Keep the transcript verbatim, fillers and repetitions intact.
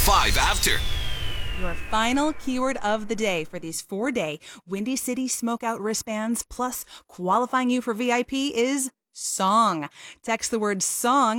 five after. Your final keyword of the day for these four-day Windy City Smokeout wristbands plus qualifying you for V I P is song. Text the word song